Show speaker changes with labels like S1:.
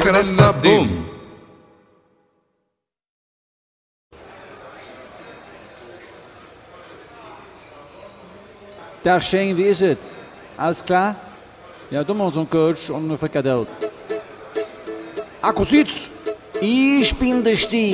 S1: Frikaranna, boom!
S2: Tag Shane, wie ist es? Alles klar? Ja, du machst so einen Coach und eine Frikadelle.
S3: Akkusitz, ich bin der Stier.